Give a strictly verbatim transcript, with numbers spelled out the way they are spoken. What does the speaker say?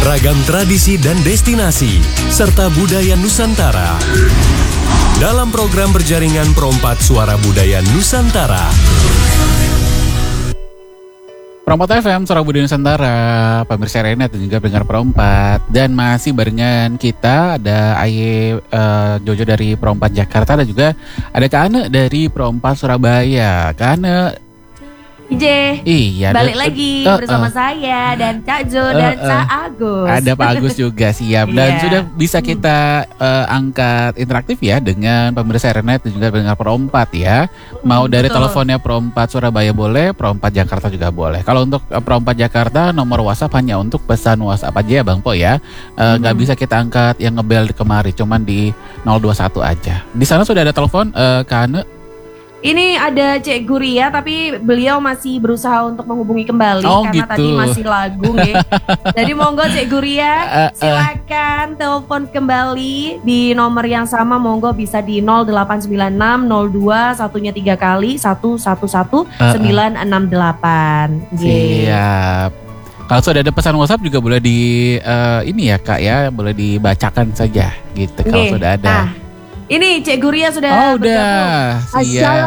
ragam tradisi dan destinasi, serta budaya Nusantara. Dalam program berjaringan Perompat Suara Budaya Nusantara. Perompat F M, Suara Budaya Nusantara, pemirsa Renet dan juga pendengar Perompat. Dan masih barengan kita ada Aye uh, Jojo dari Perompat Jakarta dan juga ada Kak Ane dari Perompat Surabaya. Kak Ane, Ije, iya, balik ada, lagi uh, uh, bersama saya dan Cak Jo uh, dan uh, Cak Agus. Ada Pak Agus juga siap. Dan Iya. sudah bisa kita uh, angkat interaktif ya dengan pemirsa Renet dan juga pendengar Perompat ya. Mau dari Betul. teleponnya Perompat Surabaya boleh, Perompat Jakarta juga boleh. Kalau untuk uh, Perompat Jakarta, nomor WhatsApp hanya untuk pesan WhatsApp aja ya Bang Po ya. Uh, Gak Hmm. bisa kita angkat yang ngebel kemari, cuman di nol dua satu aja. Di sana sudah ada telepon, uh, Kak Ane. Ini ada Cek Guria, tapi beliau masih berusaha untuk menghubungi kembali Oh, karena gitu. tadi masih lagu nih. Jadi monggo Cek Guria, Uh, uh. silakan telepon kembali di nomor yang sama. Monggo bisa di nol delapan sembilan enam nol dua satunya tiga kali satu satu satu sembilan enam delapan. Siap. Kalau sudah ada pesan WhatsApp juga boleh di uh, ini ya Kak ya, boleh dibacakan saja gitu kalau Nggih. sudah ada. Nah, ini Cek Guria sudah Oh bergabung. udah, siap.